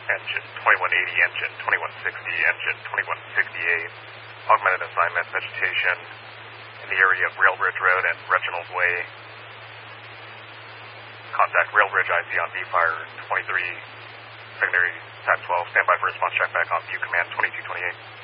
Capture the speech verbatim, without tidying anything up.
engine twenty-one eighty, engine twenty-one sixty, engine twenty-one sixty-eight. Augmented assignment vegetation in the area of Railbridge Road and Reginald Way. Contact Railbridge I C on V-Fire twenty-three, secondary T A C twelve. Stand by for response check back on view command twenty-two twenty-eight.